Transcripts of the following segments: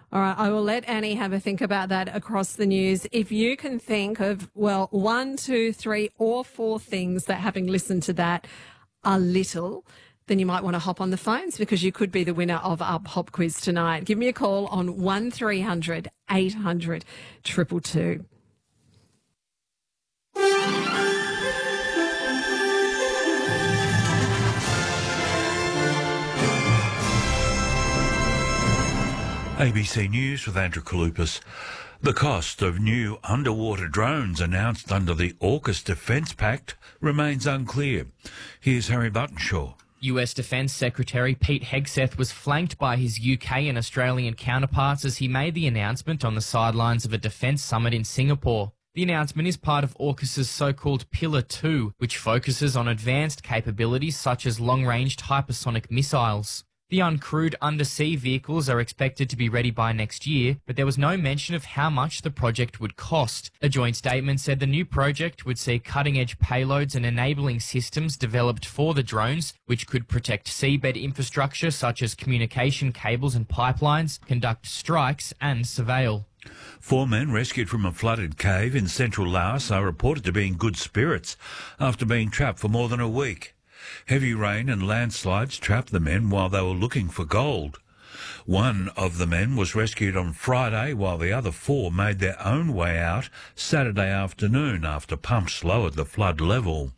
All right, I will let Annie have a think about that across the news. If you can think of, well, 1, 2, 3 or 4 things that, having listened to that, are little, then you might want to hop on the phones because you could be the winner of our pop quiz tonight. Give me a call on 1300 800 222. ABC News with Andrew Kalupas. The cost of new underwater drones announced under the AUKUS Defence Pact remains unclear. Here's Harry Buttonshaw. US Defence Secretary Pete Hegseth was flanked by his UK and Australian counterparts as he made the announcement on the sidelines of a defence summit in Singapore. The announcement is part of AUKUS's so-called Pillar 2, which focuses on advanced capabilities such as long-ranged hypersonic missiles. The uncrewed undersea vehicles are expected to be ready by next year, but there was no mention of how much the project would cost. A joint statement said the new project would see cutting-edge payloads and enabling systems developed for the drones, which could protect seabed infrastructure such as communication cables and pipelines, conduct strikes and surveil. 4 men rescued from a flooded cave in central Laos are reported to be in good spirits after being trapped for more than a week. Heavy rain and landslides trapped the men while they were looking for gold. One of the men was rescued on Friday while the other 4 made their own way out Saturday afternoon after pumps lowered the flood level.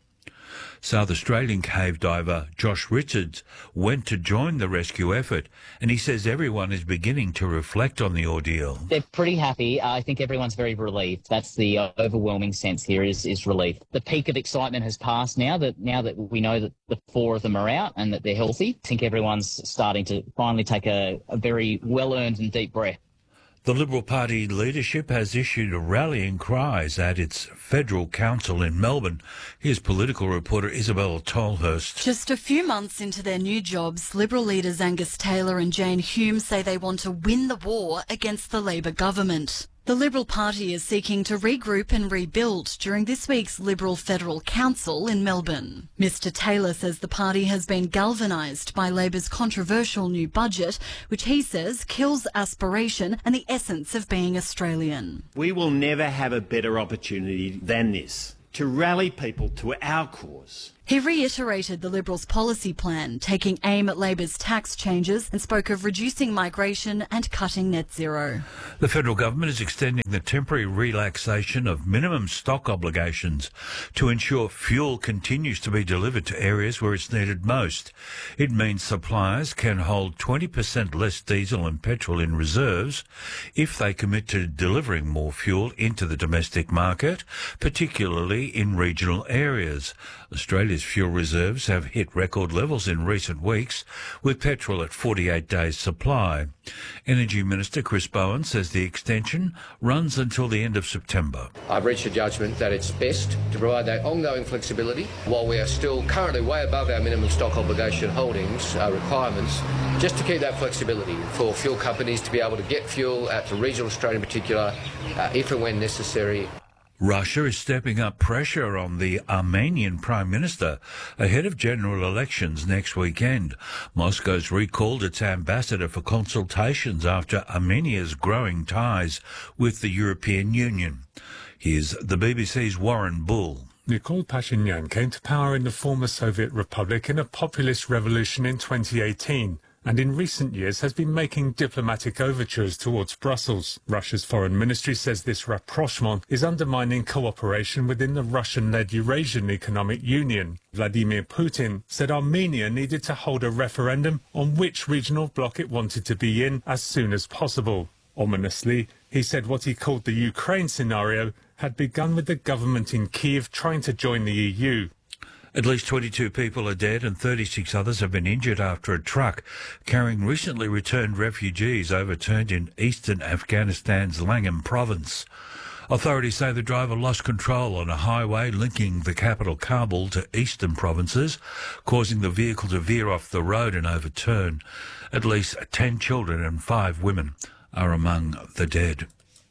South Australian cave diver Josh Richards went to join the rescue effort, and he says everyone is beginning to reflect on the ordeal. They're pretty happy. I think everyone's very relieved. That's the overwhelming sense here is relief. The peak of excitement has passed now that we know that the 4 of them are out and that they're healthy. I think everyone's starting to finally take a very well-earned and deep breath. The Liberal Party leadership has issued rallying cries at its federal council in Melbourne. Here's political reporter Isabel Tolhurst. Just a few months into their new jobs, Liberal leaders Angus Taylor and Jane Hume say they want to win the war against the Labor government. The Liberal Party is seeking to regroup and rebuild during this week's Liberal Federal Council in Melbourne. Mr Taylor says the party has been galvanised by Labor's controversial new budget, which he says kills aspiration and the essence of being Australian. We will never have a better opportunity than this to rally people to our cause. He reiterated the Liberals' policy plan, taking aim at Labor's tax changes, and spoke of reducing migration and cutting net zero. The federal government is extending the temporary relaxation of minimum stock obligations to ensure fuel continues to be delivered to areas where it's needed most. It means suppliers can hold 20% less diesel and petrol in reserves if they commit to delivering more fuel into the domestic market, particularly in regional areas. Australia's fuel reserves have hit record levels in recent weeks, with petrol at 48 days' supply. Energy Minister Chris Bowen says the extension runs until the end of September. I've reached a judgment that it's best to provide that ongoing flexibility while we are still currently way above our minimum stock obligation holdings requirements, just to keep that flexibility for fuel companies to be able to get fuel out to regional Australia in particular, if and when necessary. Russia is stepping up pressure on the Armenian Prime Minister ahead of general elections next weekend. Moscow's recalled its ambassador for consultations after Armenia's growing ties with the European Union. Here's the BBC's Warren Bull. Nikol Pashinyan came to power in the former Soviet Republic in a populist revolution in 2018. And in recent years has been making diplomatic overtures towards Brussels. Russia's foreign ministry says this rapprochement is undermining cooperation within the Russian-led Eurasian Economic Union. Vladimir Putin said Armenia needed to hold a referendum on which regional bloc it wanted to be in as soon as possible. Ominously, he said what he called the Ukraine scenario had begun with the government in Kyiv trying to join the EU. At least 22 people are dead and 36 others have been injured after a truck carrying recently returned refugees overturned in eastern Afghanistan's Langam province. Authorities say the driver lost control on a highway linking the capital Kabul to eastern provinces, causing the vehicle to veer off the road and overturn. At least 10 children and 5 women are among the dead.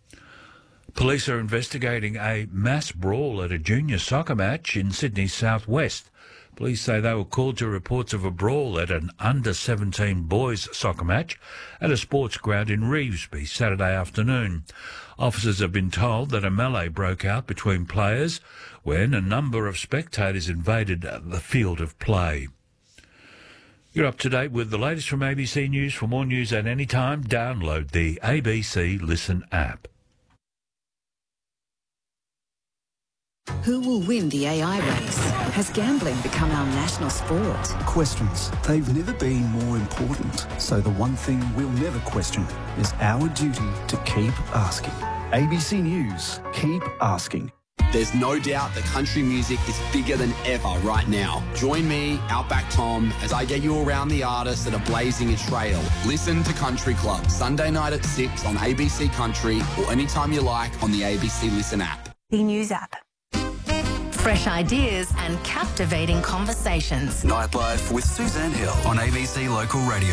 Police are investigating a mass brawl at a junior soccer match in Sydney's southwest. Police say they were called to reports of a brawl at an under-17 boys soccer match at a sports ground in Revesby Saturday afternoon. Officers have been told that a melee broke out between players when a number of spectators invaded the field of play. You're up to date with the latest from ABC News. For more news at any time, download the ABC Listen app. Who will win the AI race? Has gambling become our national sport? Questions. They've never been more important. So the one thing we'll never question is our duty to keep asking. ABC News. Keep asking. There's no doubt that country music is bigger than ever right now. Join me, Outback Tom, as I get you around the artists that are blazing a trail. Listen to Country Club, Sunday night at 6 on ABC Country or anytime you like on the ABC Listen app. The News app. Fresh ideas and captivating conversations. Nightlife with Suzanne Hill on ABC Local Radio.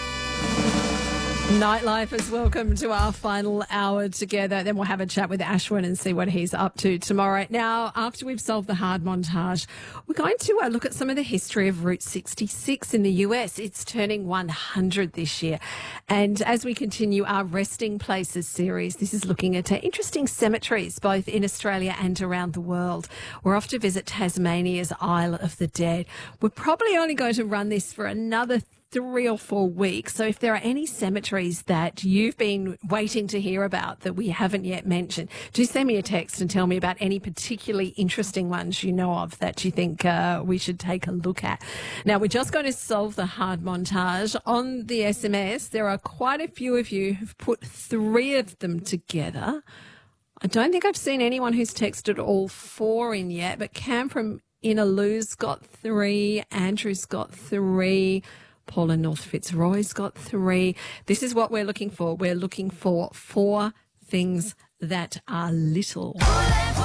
Nightlife is welcome to our final hour together. Then we'll have a chat with Ashwin and see what he's up to tomorrow. Now, after we've solved the hard montage, we're going to look at some of the history of Route 66 in the US. It's turning 100 this year. And as we continue our Resting Places series, this is looking at interesting cemeteries, both in Australia and around the world. We're off to visit Tasmania's Isle of the Dead. We're probably only going to run this for another 3 or 4 weeks. So if there are any cemeteries that you've been waiting to hear about that we haven't yet mentioned, do send me a text and tell me about any particularly interesting ones you know of that you think we should take a look at. Now, we're just going to solve the hard montage. On the SMS, there are quite a few of you who've put 3 of them together. I don't think I've seen anyone who's texted all 4 in yet, but Cam from Inaloo's got 3, Andrew's got 3, Paul in North Fitzroy's got 3. This is what we're looking for. We're looking for 4 things that are little.